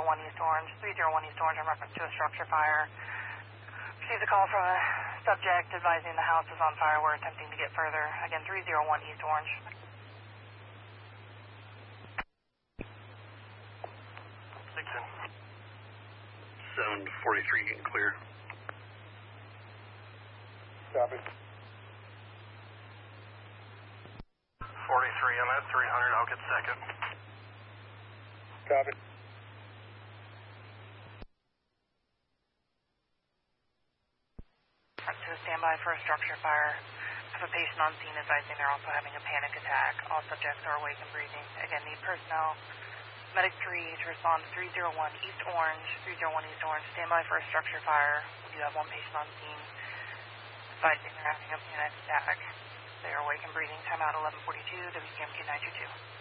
East Orange, 301 East Orange in reference to a structure fire. Received a call from a subject advising the house is on fire. We're attempting to get further. Again, 301 East Orange. Dixon. 743 getting clear. Copy. 43, I'm at 300, I'll get second. Copy. To a standby for a structure fire. Have a patient on scene advising they're also having a panic attack. All subjects are awake and breathing. Again, need personnel. Medic 3 to respond to 301 East Orange, 301 East Orange. Standby for a structure fire. We do have one patient on scene advising they're having a panic attack. They are awake and breathing. Timeout 11:42, WCMQ 922.